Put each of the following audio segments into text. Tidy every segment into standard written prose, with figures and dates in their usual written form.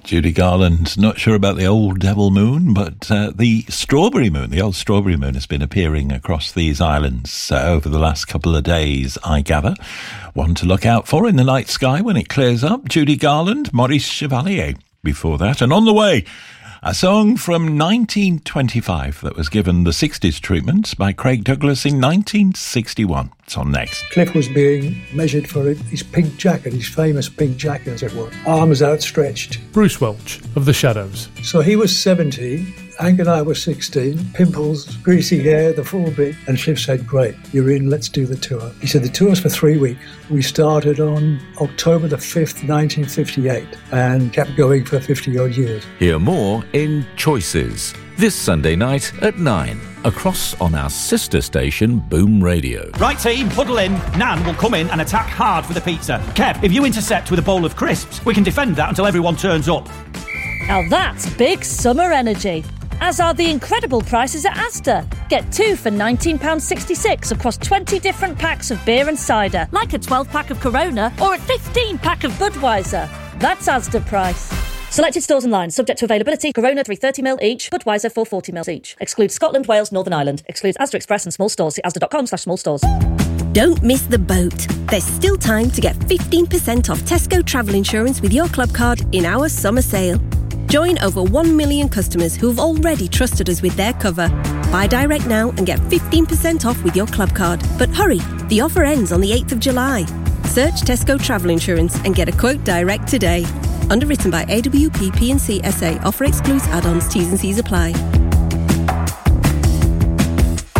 Judy Garland, not sure about the old devil moon, but the strawberry moon, the old strawberry moon, has been appearing across these islands over the last couple of days, I gather. One to look out for in the night sky when it clears up. Judy Garland, Maurice Chevalier before that. And on the way, a song from 1925 that was given the 60s treatment by Craig Douglas in 1961. It's on next. Cliff was being measured for his pink jacket, his famous pink jacket, as it were. Arms outstretched. Bruce Welch of The Shadows. So he was 70, Hank and I were 16, pimples, greasy hair, the full bit. And Cliff said, great, you're in, let's do the tour. He said, the tour's for 3 weeks. We started on October the 5th, 1958, and kept going for 50-odd years. Hear more in Choices, this Sunday night at 9, across on our sister station, Boom Radio. Right team, huddle in. Nan will come in and attack hard for the pizza. Kev, if you intercept with a bowl of crisps, we can defend that until everyone turns up. Now that's big summer energy. As are the incredible prices at Asda. Get 2 for £19.66 across 20 different packs of beer and cider, like a 12-pack of Corona or a 15-pack of Budweiser. That's Asda price. Selected stores and lines, subject to availability. Corona 330ml each, Budweiser 440ml each. Excludes Scotland, Wales, Northern Ireland. Excludes Asda Express and small stores. See asda.com/small stores. Don't miss the boat. There's still time to get 15% off Tesco travel insurance with your club card in our summer sale. Join over 1 million customers who have already trusted us with their cover. Buy direct now and get 15% off with your club card. But hurry, the offer ends on the 8th of July. Search Tesco Travel Insurance and get a quote direct today. Underwritten by AWP P&C SA. Offer excludes add-ons. T's and C's apply.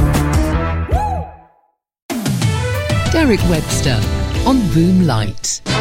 Derek Webster on Boom Light.